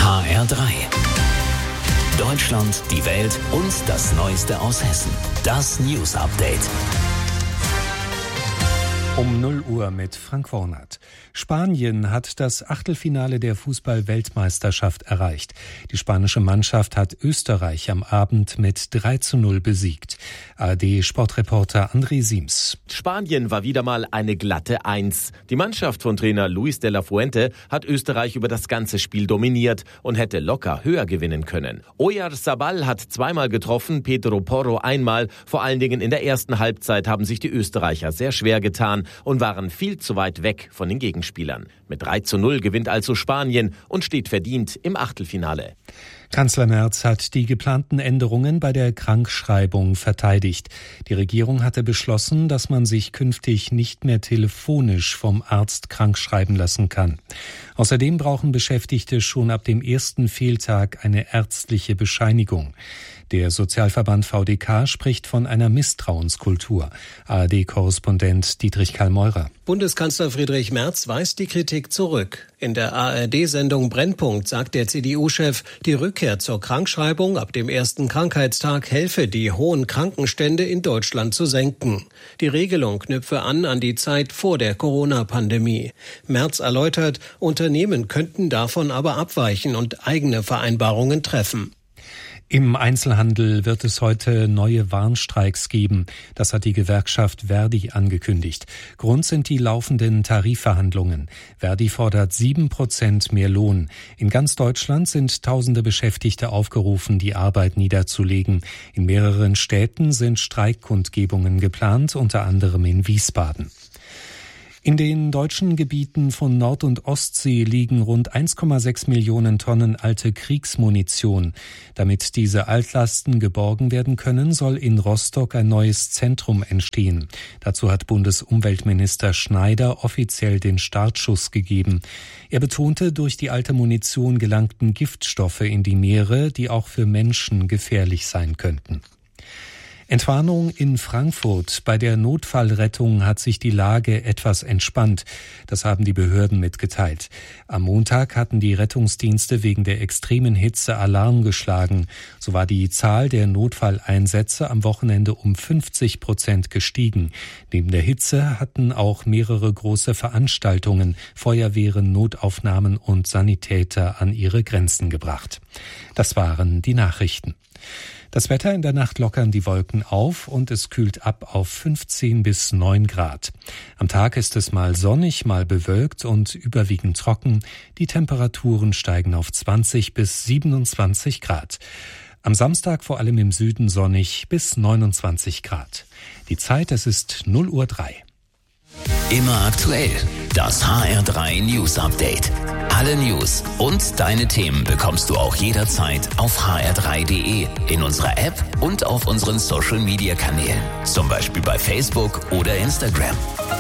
HR3. Deutschland, die Welt und das Neueste aus Hessen. Das News Update. Um 0 Uhr mit Frank Wornert. Spanien hat das Achtelfinale der Fußball-Weltmeisterschaft erreicht. Die spanische Mannschaft hat Österreich am Abend mit 3:0 besiegt. ARD-Sportreporter André Siems. Spanien war wieder mal eine glatte 1. Die Mannschaft von Trainer Luis de la Fuente hat Österreich über das ganze Spiel dominiert und hätte locker höher gewinnen können. Oyarzabal hat zweimal getroffen, Pedro Porro einmal. Vor allen Dingen in der ersten Halbzeit haben sich die Österreicher sehr schwer getan und waren viel zu weit weg von den Gegenspielern. Mit 3:0 gewinnt also Spanien und steht verdient im Achtelfinale. Kanzler Merz hat die geplanten Änderungen bei der Krankschreibung verteidigt. Die Regierung hatte beschlossen, dass man sich künftig nicht mehr telefonisch vom Arzt krankschreiben lassen kann. Außerdem brauchen Beschäftigte schon ab dem ersten Fehltag eine ärztliche Bescheinigung. Der Sozialverband VDK spricht von einer Misstrauenskultur. ARD-Korrespondent Dietrich Karl-Meurer. Bundeskanzler Friedrich Merz weist die Kritik zurück. In der ARD-Sendung Brennpunkt sagt der CDU-Chef, die Rückkehr zur Krankschreibung ab dem ersten Krankheitstag helfe, die hohen Krankenstände in Deutschland zu senken. Die Regelung knüpfe an die Zeit vor der Corona-Pandemie. Merz erläutert, Unternehmen könnten davon aber abweichen und eigene Vereinbarungen treffen. Im Einzelhandel wird es heute neue Warnstreiks geben. Das hat die Gewerkschaft Verdi angekündigt. Grund sind die laufenden Tarifverhandlungen. Verdi fordert 7% mehr Lohn. In ganz Deutschland sind tausende Beschäftigte aufgerufen, die Arbeit niederzulegen. In mehreren Städten sind Streikkundgebungen geplant, unter anderem in Wiesbaden. In den deutschen Gebieten von Nord- und Ostsee liegen rund 1,6 Millionen Tonnen alte Kriegsmunition. Damit diese Altlasten geborgen werden können, soll in Rostock ein neues Zentrum entstehen. Dazu hat Bundesumweltminister Schneider offiziell den Startschuss gegeben. Er betonte, durch die alte Munition gelangten Giftstoffe in die Meere, die auch für Menschen gefährlich sein könnten. Entwarnung in Frankfurt. Bei der Notfallrettung hat sich die Lage etwas entspannt. Das haben die Behörden mitgeteilt. Am Montag hatten die Rettungsdienste wegen der extremen Hitze Alarm geschlagen. So war die Zahl der Notfalleinsätze am Wochenende um 50% gestiegen. Neben der Hitze hatten auch mehrere große Veranstaltungen, Feuerwehren, Notaufnahmen und Sanitäter an ihre Grenzen gebracht. Das waren die Nachrichten. Das Wetter: in der Nacht lockern die Wolken auf und es kühlt ab auf 15 bis 9 Grad. Am Tag ist es mal sonnig, mal bewölkt und überwiegend trocken. Die Temperaturen steigen auf 20 bis 27 Grad. Am Samstag vor allem im Süden sonnig bis 29 Grad. Die Zeit, es ist 0:03 Uhr. Immer aktuell. Das HR3 News Update. Alle News und deine Themen bekommst du auch jederzeit auf hr3.de, in unserer App und auf unseren Social-Media-Kanälen. Zum Beispiel bei Facebook oder Instagram.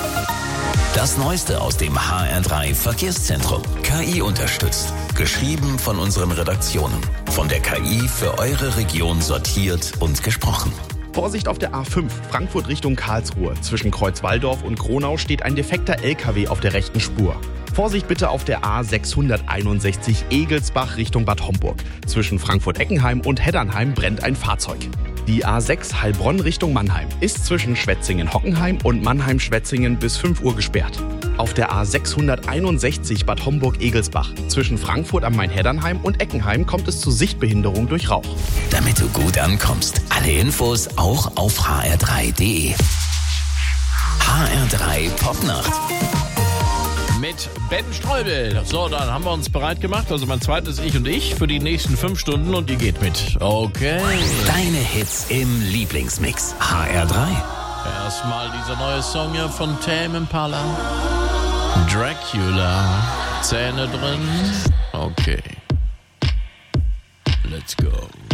Das Neueste aus dem HR3 Verkehrszentrum. KI unterstützt. Geschrieben von unseren Redaktionen. Von der KI für eure Region sortiert und gesprochen. Vorsicht auf der A5, Frankfurt Richtung Karlsruhe. Zwischen Kreuzwaldorf und Kronau steht ein defekter LKW auf der rechten Spur. Vorsicht bitte auf der A661 Egelsbach Richtung Bad Homburg. Zwischen Frankfurt-Eckenheim und Heddernheim brennt ein Fahrzeug. Die A6 Heilbronn Richtung Mannheim ist zwischen Schwetzingen-Hockenheim und Mannheim-Schwetzingen bis 5 Uhr gesperrt. Auf der A661 Bad Homburg-Egelsbach zwischen Frankfurt am Main-Heddernheim und Eckenheim kommt es zu Sichtbehinderung durch Rauch. Damit du gut ankommst, alle Infos auch auf hr3.de. HR3 Popnacht. Mit Ben Streubel. So, dann haben wir uns bereit gemacht. Also mein zweites Ich und ich für die nächsten 5 Stunden und die geht mit. Okay. Deine Hits im Lieblingsmix. HR3. Erstmal dieser neue Song hier von Tame Impala. Dracula. Zähne drin. Okay. Let's go.